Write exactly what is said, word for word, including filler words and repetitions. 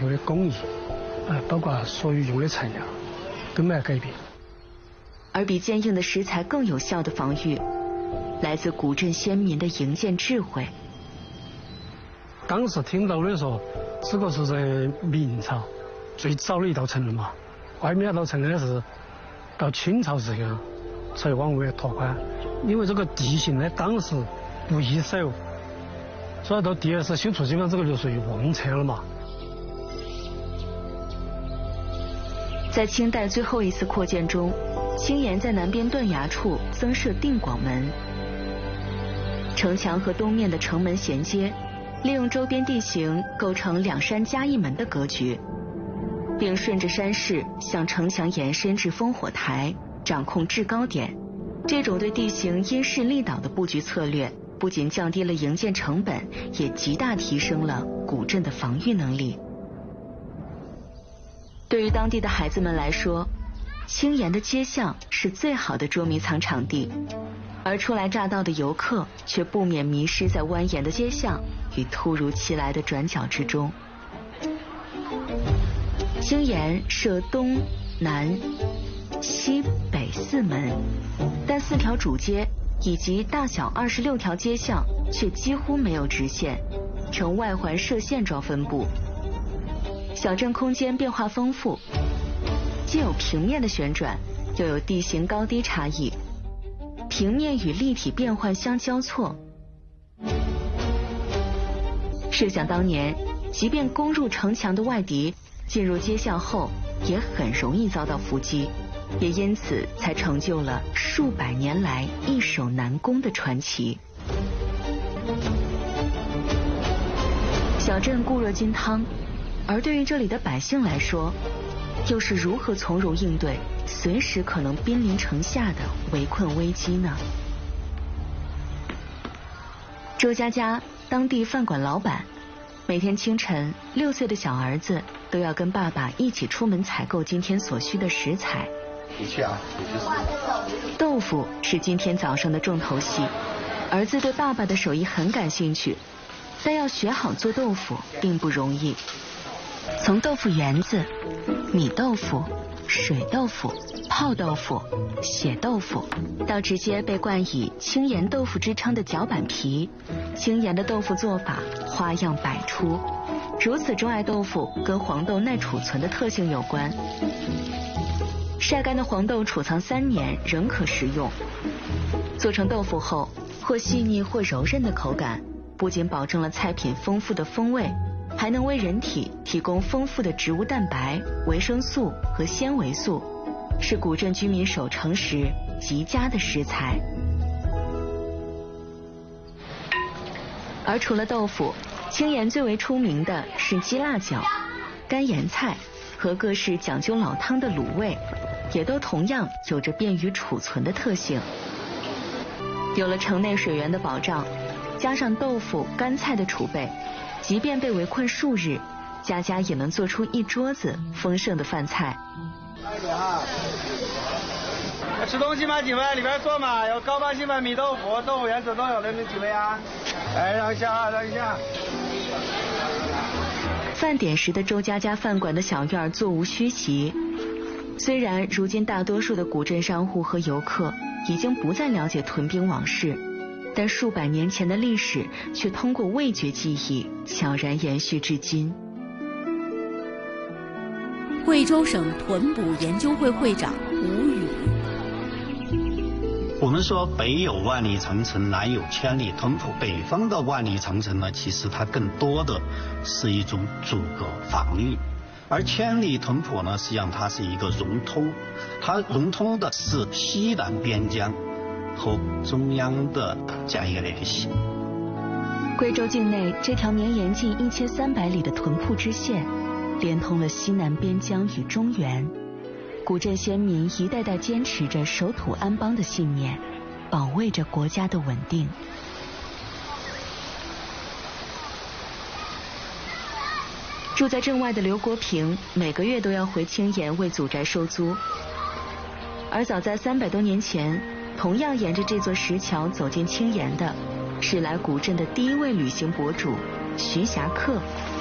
后的工艺，呃，包括所有用的材料都没有改变。 而比坚硬的石材更有效的防御，来自古镇先民的营建智慧。 当时听到的说，这个是在明朝最早的一道城了嘛，外面那道城呢是到清朝时候才往外拓宽，因为这个地形呢当时不易守，所以到第二次修筑基本上这个就属于忘撤了嘛。 在清代最后一次扩建中，青岩在南边断崖处增设定广门，城墙和东面的城门衔接，利用周边地形构成两山加一门的格局，并顺着山势向城墙延伸至烽火台，掌控制高点。这种对地形因势利导的布局策略，不仅降低了营建成本，也极大提升了古镇的防御能力。对于当地的孩子们来说，青岩的街巷是最好的捉迷藏场地，而初来乍到的游客却不免迷失在蜿蜒的街巷与突如其来的转角之中。青岩设东南西北四门，但四条主街以及大小二十六条街巷却几乎没有直线，呈外环射线状分布。小镇空间变化丰富，既有平面的旋转，又有地形高低差异，平面与立体变换相交错。设想当年，即便攻入城墙的外敌进入街巷后，也很容易遭到伏击，也因此才成就了数百年来易守难攻的传奇。小镇固若金汤，而对于这里的百姓来说，又是如何从容应对随时可能濒临城下的围困危机呢？周佳佳，当地饭馆老板，每天清晨，六岁的小儿子都要跟爸爸一起出门采购今天所需的食材。 你去啊，你去。 豆腐是今天早上的重头戏，儿子对爸爸的手艺很感兴趣，但要学好做豆腐并不容易。从豆腐圆子、米豆腐、水豆腐、泡豆腐、血豆腐，到直接被冠以青岩豆腐之称的脚板皮，青岩的豆腐做法花样百出。如此钟爱豆腐，跟黄豆耐储存的特性有关。晒干的黄豆储藏三年仍可食用。做成豆腐后，或细腻或柔韧的口感，不仅保证了菜品丰富的风味，还能为人体提供丰富的植物蛋白、维生素和纤维素，是古镇居民守城时极佳的食材。而除了豆腐，青岩最为出名的是鸡辣饺、干盐菜和各式讲究老汤的卤味，也都同样有着便于储存的特性。有了城内水源的保障，加上豆腐、干菜的储备，即便被围困数日，家家也能做出一桌子丰盛的饭菜。 来一点哈，要吃东西吗？几位？里边坐嘛，有高帮新粉、米豆腐、豆腐圆子都有的，那几位啊？来让一下啊，让一下。 饭点时的周家家饭馆的小院座无虚席。虽然如今大多数的古镇商户和游客已经不再了解屯兵往事，但数百年前的历史却通过味觉记忆悄然延续至今。 贵州省屯捕研究会会长吴宇。 我们说北有万里长城，南有千里屯捕。北方的万里长城呢，其实它更多的是一种阻隔防御，而千里屯捕呢，实际上它是一个融通，它融通的是西南边疆和中央的这样一个联系。 贵州境内这条绵延近一千三百里的屯铺支线，连通了西南边疆与中原。古镇先民一代代坚持着守土安邦的信念，保卫着国家的稳定。住在镇外的刘国平每个月都要回青岩为祖宅收租，而早在三百多年前，同样沿着这座石桥走进青岩的，是来古镇的第一位旅行博主徐霞客。